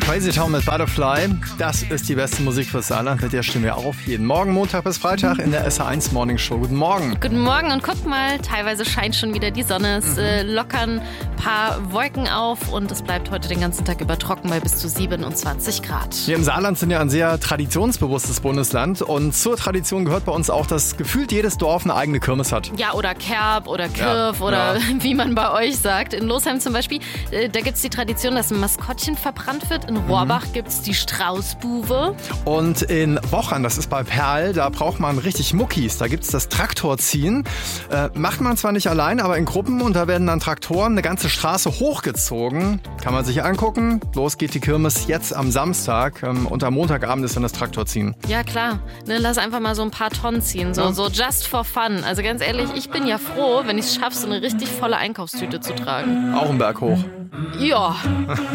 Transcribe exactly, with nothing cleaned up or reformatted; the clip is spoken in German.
Crazy Town mit Butterfly. Das ist die beste Musik fürs Saarland. Mit der stimmen wir auf. Jeden Morgen, Montag bis Freitag in der S H eins Morning Show. Guten Morgen. Guten Morgen und guck mal, teilweise scheint schon wieder die Sonne. Es äh, lockern ein paar Wolken auf und es bleibt heute den ganzen Tag über trocken bei bis zu siebenundzwanzig Grad. Wir im Saarland sind ja ein sehr traditionsbewusstes Bundesland und zur Tradition gehört bei uns auch, dass gefühlt jedes Dorf eine eigene Kirmes hat. Ja, oder Kerb oder Kirf ja, oder ja. wie man bei euch sagt. In Losheim zum Beispiel, äh, da gibt es die Tradition, dass ein Maskottchen verbrannt wird. In Rohrbach mhm. gibt es die Straußbuwe. Und in Wochern, das ist bei Perl, da braucht man richtig Muckis. Da gibt es das Traktorziehen. Äh, macht man zwar nicht allein, aber in Gruppen und da werden dann Traktoren eine ganze Straße hochgezogen. Kann man sich angucken. Los geht die Kirmes jetzt am Samstag ähm, und am Montagabend ist dann das Traktorziehen. Ja klar, ne, lass einfach mal so ein paar Tonnen ziehen, so, ja. so just for fun. Also ganz ehrlich, ich bin ja froh, wenn ich es schaffe, so eine richtig volle Einkaufstüte zu tragen. Auch einen Berg hoch. Ja.